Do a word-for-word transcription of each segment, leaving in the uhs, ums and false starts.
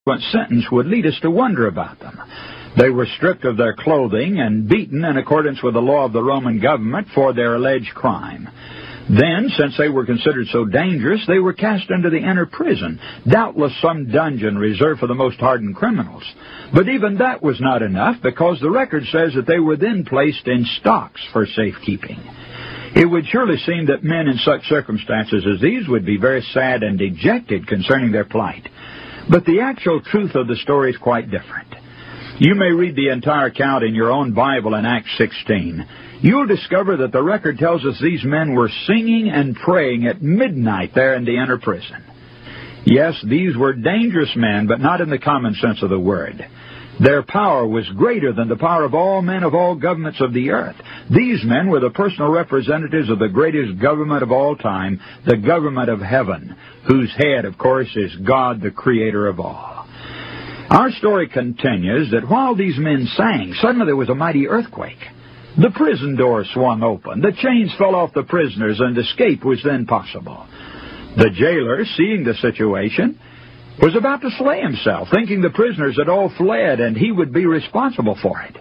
sentence would lead us to wonder about them. They were stripped of their clothing and beaten in accordance with the law of the Roman government for their alleged crime. Then, since they were considered so dangerous, they were cast into the inner prison, doubtless some dungeon reserved for the most hardened criminals. But even that was not enough, because the record says that they were then placed in stocks for safekeeping. It would surely seem that men in such circumstances as these would be very sad and dejected concerning their plight. But the actual truth of the story is quite different. You may read the entire account in your own Bible in Acts sixteen. You'll discover that the record tells us these men were singing and praying at midnight there in the inner prison. Yes, these were dangerous men, but not in the common sense of the word. Their power was greater than the power of all men of all governments of the earth. These men were the personal representatives of the greatest government of all time, the government of heaven, whose head, of course, is God, the creator of all. Our story continues that while these men sang, suddenly there was a mighty earthquake. The prison door swung open, the chains fell off the prisoners, and escape was then possible. The jailer, seeing the situation, was about to slay himself, thinking the prisoners had all fled and he would be responsible for it.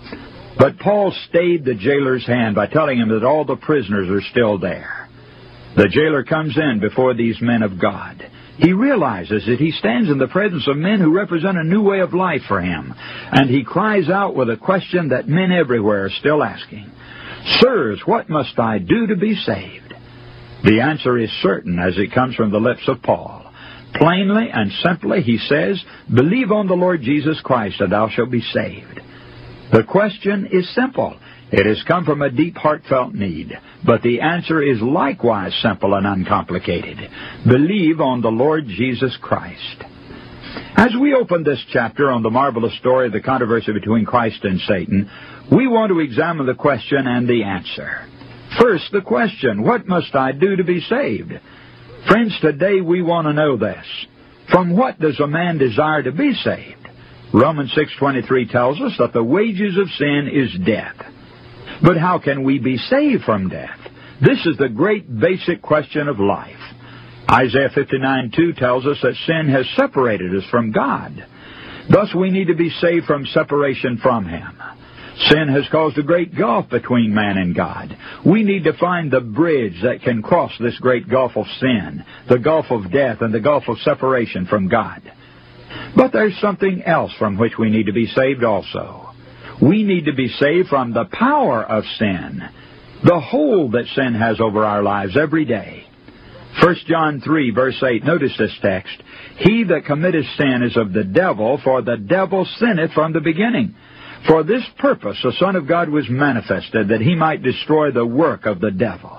But Paul stayed the jailer's hand by telling him that all the prisoners are still there. The jailer comes in before these men of God. He realizes that he stands in the presence of men who represent a new way of life for him, and he cries out with a question that men everywhere are still asking. "Sirs, what must I do to be saved?" The answer is certain as it comes from the lips of Paul. Plainly and simply, he says, "Believe on the Lord Jesus Christ, and thou shalt be saved." The question is simple. It has come from a deep, heartfelt need. But the answer is likewise simple and uncomplicated. Believe on the Lord Jesus Christ. As we open this chapter on the marvelous story of the controversy between Christ and Satan, we want to examine the question and the answer. First, the question, what must I do to be saved? Friends, today we want to know this. From what does a man desire to be saved? Romans six twenty-three tells us that the wages of sin is death. But how can we be saved from death? This is the great basic question of life. Isaiah fifty-nine two tells us that sin has separated us from God. Thus we need to be saved from separation from Him. Sin has caused a great gulf between man and God. We need to find the bridge that can cross this great gulf of sin, the gulf of death and the gulf of separation from God. But there's something else from which we need to be saved also. We need to be saved from the power of sin, the hold that sin has over our lives every day. First John three, verse eight, notice this text. "He that committeth sin is of the devil, for the devil sinneth from the beginning. For this purpose the Son of God was manifested, that he might destroy the work of the devil."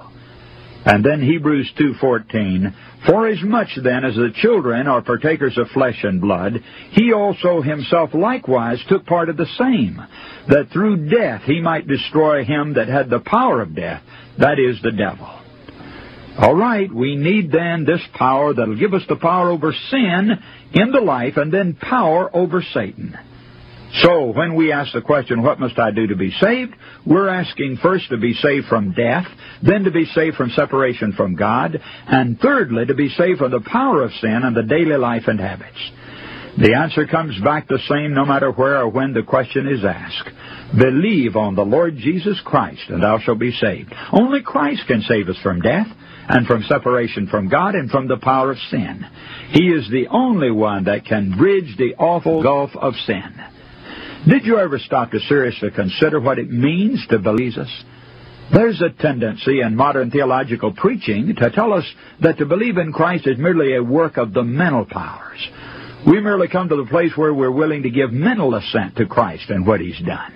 And then Hebrews two fourteen, "Forasmuch then as the children are partakers of flesh and blood, he also himself likewise took part of the same, that through death he might destroy him that had the power of death, that is, the devil." All right, we need then this power that will give us the power over sin in the life, and then power over Satan. So, when we ask the question, what must I do to be saved? We're asking first to be saved from death, then to be saved from separation from God, and thirdly, to be saved from the power of sin and the daily life and habits. The answer comes back the same no matter where or when the question is asked. Believe on the Lord Jesus Christ, and thou shalt be saved. Only Christ can save us from death, and from separation from God, and from the power of sin. He is the only one that can bridge the awful gulf of sin. Did you ever stop to seriously consider what it means to believe Jesus? There's a tendency in modern theological preaching to tell us that to believe in Christ is merely a work of the mental powers. We merely come to the place where we're willing to give mental assent to Christ and what He's done.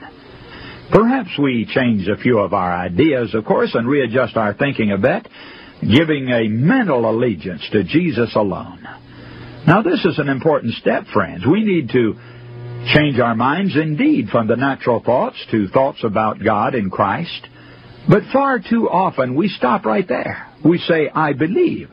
Perhaps we change a few of our ideas, of course, and readjust our thinking a bit, giving a mental allegiance to Jesus alone. Now, this is an important step, friends. We need to change our minds indeed from the natural thoughts to thoughts about God and Christ. But far too often we stop right there. We say, "I believe."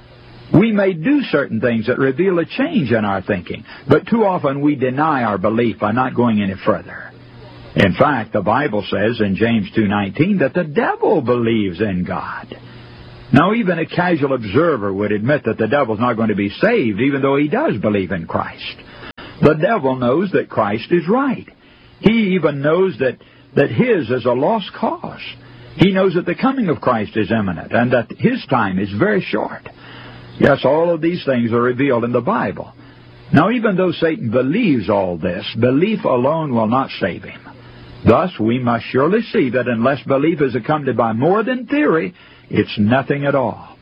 We may do certain things that reveal a change in our thinking, but too often we deny our belief by not going any further. In fact, the Bible says in James two nineteen that the devil believes in God. Now, even a casual observer would admit that the devil's not going to be saved even though he does believe in Christ. The devil knows that Christ is right. He even knows that, that his is a lost cause. He knows that the coming of Christ is imminent and that his time is very short. Yes, all of these things are revealed in the Bible. Now, even though Satan believes all this, belief alone will not save him. Thus, we must surely see that unless belief is accompanied by more than theory, it's nothing at all.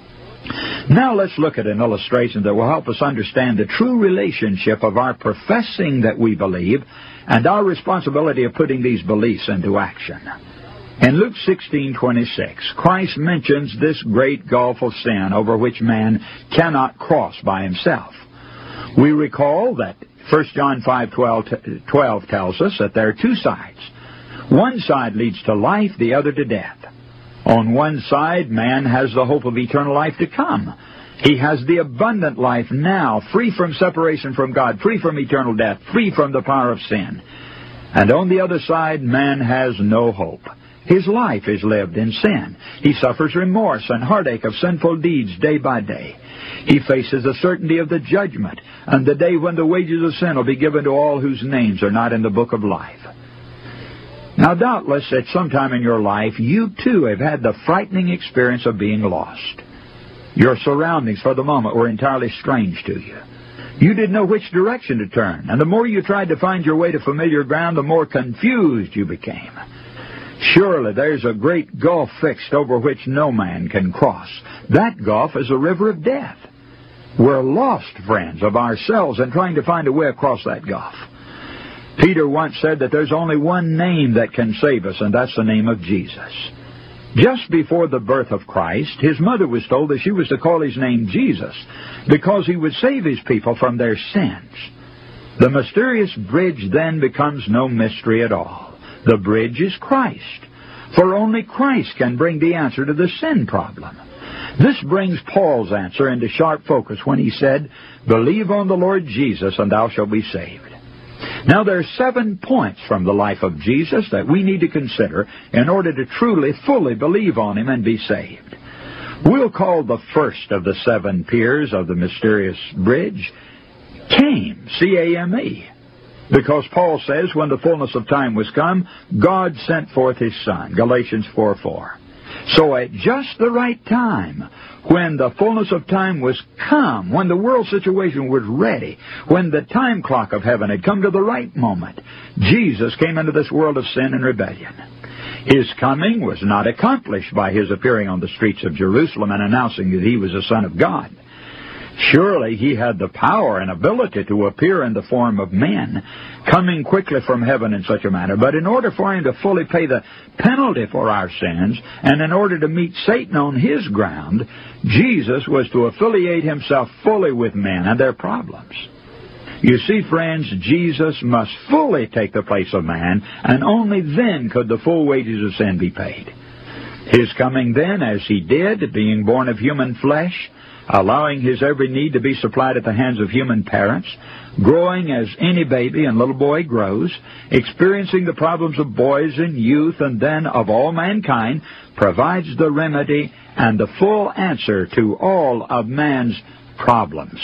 Now let's look at an illustration that will help us understand the true relationship of our professing that we believe and our responsibility of putting these beliefs into action. In Luke sixteen twenty-six, Christ mentions this great gulf of sin over which man cannot cross by himself. We recall that First John five twelve tells us that there are two sides. One side leads to life, the other to death. On one side, man has the hope of eternal life to come. He has the abundant life now, free from separation from God, free from eternal death, free from the power of sin. And on the other side, man has no hope. His life is lived in sin. He suffers remorse and heartache of sinful deeds day by day. He faces the certainty of the judgment and the day when the wages of sin will be given to all whose names are not in the book of life. Now, doubtless, at some time in your life, you too have had the frightening experience of being lost. Your surroundings for the moment were entirely strange to you. You didn't know which direction to turn, and the more you tried to find your way to familiar ground, the more confused you became. Surely there's a great gulf fixed over which no man can cross. That gulf is a river of death. We're lost, friends, of ourselves in trying to find a way across that gulf. Peter once said that there's only one name that can save us, and that's the name of Jesus. Just before the birth of Christ, his mother was told that she was to call his name Jesus because he would save his people from their sins. The mysterious bridge then becomes no mystery at all. The bridge is Christ, for only Christ can bring the answer to the sin problem. This brings Paul's answer into sharp focus when he said, "Believe on the Lord Jesus, and thou shalt be saved." Now, there are seven points from the life of Jesus that we need to consider in order to truly, fully believe on him and be saved. We'll call the first of the seven piers of the mysterious bridge Came, C A M E. Because Paul says, when the fullness of time was come, God sent forth his Son, Galatians four four. So at just the right time, when the fullness of time was come, when the world situation was ready, when the time clock of heaven had come to the right moment, Jesus came into this world of sin and rebellion. His coming was not accomplished by his appearing on the streets of Jerusalem and announcing that he was the Son of God. Surely he had the power and ability to appear in the form of men, coming quickly from heaven in such a manner. But in order for him to fully pay the penalty for our sins, and in order to meet Satan on his ground, Jesus was to affiliate himself fully with men and their problems. You see, friends, Jesus must fully take the place of man, and only then could the full wages of sin be paid. His coming then, as he did, being born of human flesh, allowing his every need to be supplied at the hands of human parents, growing as any baby and little boy grows, experiencing the problems of boys and youth and then of all mankind, provides the remedy and the full answer to all of man's problems.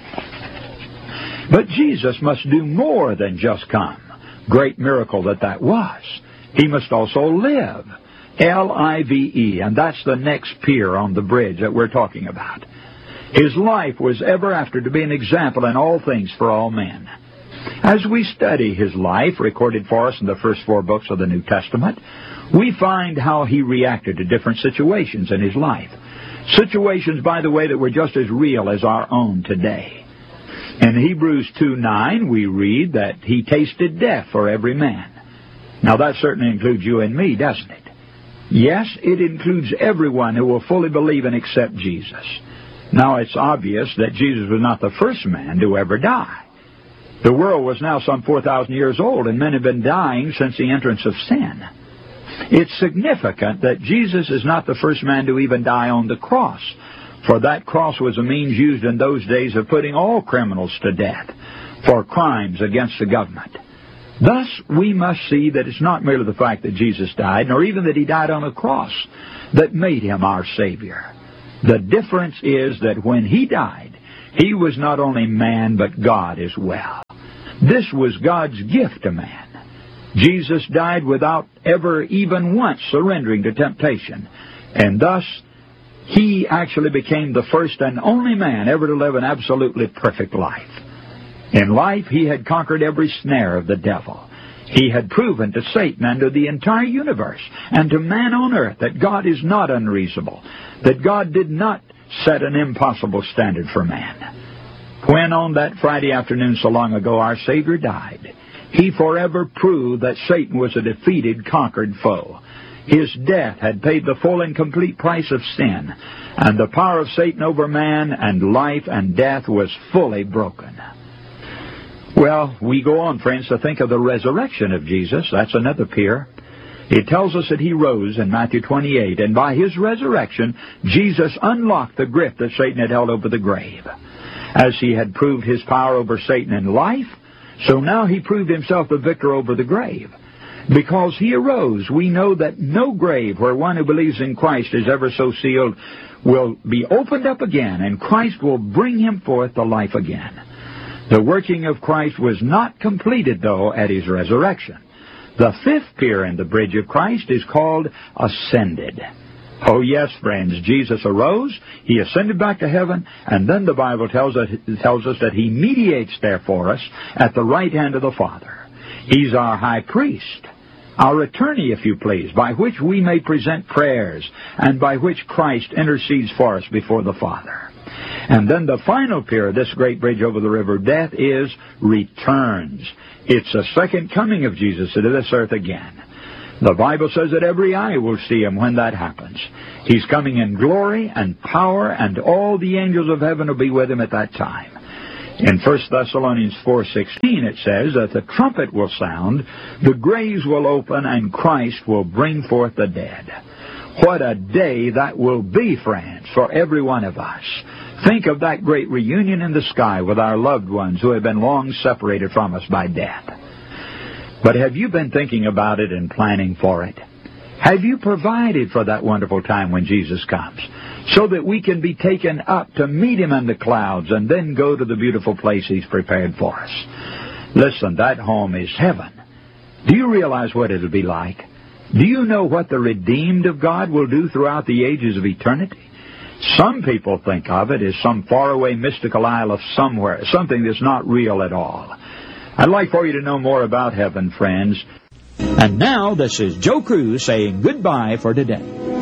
But Jesus must do more than just come. Great miracle that that was. He must also live. L I V E, and that's the next pier on the bridge that we're talking about. His life was ever after to be an example in all things for all men. As we study his life, recorded for us in the first four books of the New Testament, we find how he reacted to different situations in his life. Situations, by the way, that were just as real as our own today. In Hebrews two nine, we read that he tasted death for every man. Now, that certainly includes you and me, doesn't it? Yes, it includes everyone who will fully believe and accept Jesus. Now, it's obvious that Jesus was not the first man to ever die. The world was now some four thousand years old, and men have been dying since the entrance of sin. It's significant that Jesus is not the first man to even die on the cross, for that cross was a means used in those days of putting all criminals to death for crimes against the government. Thus, we must see that it's not merely the fact that Jesus died, nor even that he died on a cross, that made him our Savior. The difference is that when he died, he was not only man, but God as well. This was God's gift to man. Jesus died without ever even once surrendering to temptation, and thus he actually became the first and only man ever to live an absolutely perfect life. In life, he had conquered every snare of the devil. He had proven to Satan and to the entire universe and to man on earth that God is not unreasonable, that God did not set an impossible standard for man. When on that Friday afternoon so long ago our Savior died, he forever proved that Satan was a defeated, conquered foe. His death had paid the full and complete price of sin, and the power of Satan over man and life and death was fully broken. Well, we go on, friends, to think of the resurrection of Jesus. That's another pier. It tells us that he rose in Matthew twenty-eight, and by his resurrection, Jesus unlocked the grip that Satan had held over the grave. As he had proved his power over Satan in life, so now he proved himself the victor over the grave. Because he arose, we know that no grave where one who believes in Christ is ever so sealed will be opened up again, and Christ will bring him forth to life again. The working of Christ was not completed, though, at his resurrection. The fifth pier in the bridge of Christ is called ascended. Oh, yes, friends, Jesus arose, he ascended back to heaven, and then the Bible tells us, tells us that he mediates there for us at the right hand of the Father. He's our high priest, our attorney, if you please, by which we may present prayers, and by which Christ intercedes for us before the Father. And then the final pier of this great bridge over the river of death is returns. It's the second coming of Jesus to this earth again. The Bible says that every eye will see him when that happens. He's coming in glory and power, and all the angels of heaven will be with him at that time. In First Thessalonians four sixteen it says that the trumpet will sound, the graves will open, and Christ will bring forth the dead. What a day that will be, friends, for every one of us. Think of that great reunion in the sky with our loved ones who have been long separated from us by death. But have you been thinking about it and planning for it? Have you provided for that wonderful time when Jesus comes, so that we can be taken up to meet him in the clouds and then go to the beautiful place he's prepared for us? Listen, that home is heaven. Do you realize what it'll be like? Do you know what the redeemed of God will do throughout the ages of eternity? Some people think of it as some faraway mystical isle of somewhere, something that's not real at all. I'd like for you to know more about heaven, friends. And now, this is Joe Cruz saying goodbye for today.